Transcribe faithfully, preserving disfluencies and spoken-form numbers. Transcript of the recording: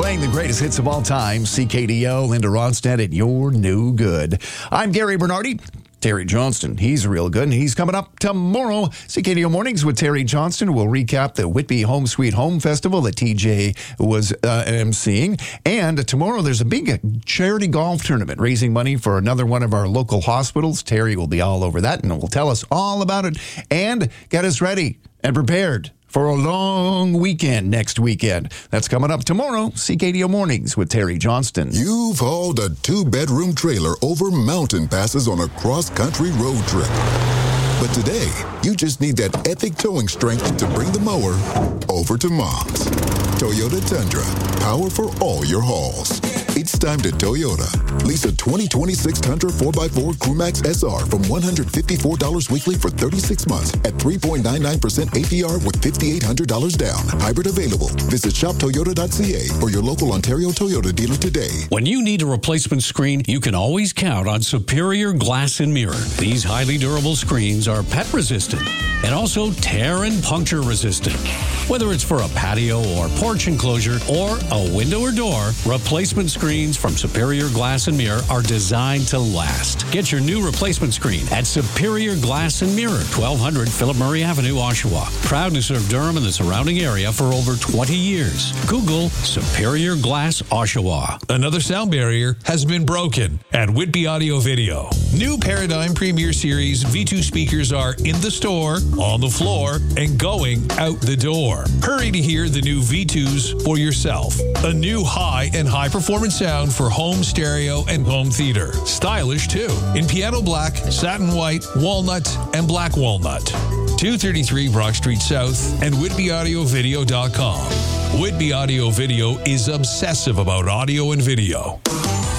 Playing the greatest hits of all time, C K D O, Linda Ronstadt, and You're No Good. I'm Gary Bernardi. Terry Johnston, he's real good, and he's coming up tomorrow. C K D O Mornings with Terry Johnston. We'll recap the Whitby Home Sweet Home Festival that T J was uh, emceeing. And tomorrow there's a big charity golf tournament raising money for another one of our local hospitals. Terry will be all over that and will tell us all about it and get us ready and prepared for a long weekend next weekend. That's coming up tomorrow. C K D O Mornings with Terry Johnston. You've hauled a two-bedroom trailer over mountain passes on a cross-country road trip. But today, you just need that epic towing strength to bring the mower over to Mom's. Toyota Tundra, power for all your hauls. It's time to Toyota. Lease a twenty twenty-six Tundra four by four Crewmax S R from one hundred fifty-four dollars weekly for thirty-six months at three point nine nine percent A P R with five thousand eight hundred dollars down. Hybrid available. Visit shop toyota dot c a or your local Ontario Toyota dealer today. When you need a replacement screen, you can always count on Superior Glass and Mirror. These highly durable screens are pet resistant and also tear and puncture resistant. Whether it's for a patio or porch enclosure or a window or door, replacement screens from Superior Glass and Mirror are designed to last. Get your new replacement screen at Superior Glass and Mirror, twelve hundred Philip Murray Avenue, Oshawa. Proud to serve Durham and the surrounding area for over twenty years. Google Superior Glass Oshawa. Another sound barrier has been broken at Whitby Audio Video. New Paradigm Premier Series V two speakers are in the store, on the floor, and going out the door. Hurry to hear the new V twos for yourself. A new high and high performance sound for home stereo and home theater. Stylish too, in piano black, satin white, walnut, and black walnut. two thirty-three Brock Street South and whitby audio video dot com. Whitby Audio Video is obsessive about audio and video.